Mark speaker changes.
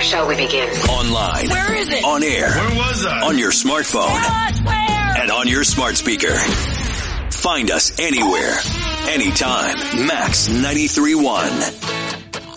Speaker 1: shall we begin?
Speaker 2: Online.
Speaker 3: Where is it?
Speaker 2: On air.
Speaker 4: Where was I?
Speaker 2: On your smartphone.
Speaker 3: Where?
Speaker 2: And on your smart speaker. Find us anywhere, anytime. Max 93.1.